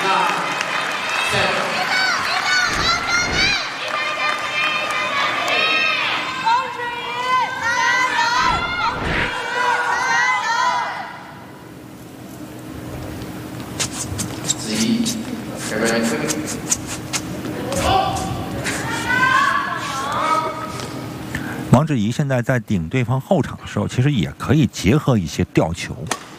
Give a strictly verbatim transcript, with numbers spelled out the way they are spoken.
王芷怡现在在顶对方后场的时候，其实也可以结合一些吊球。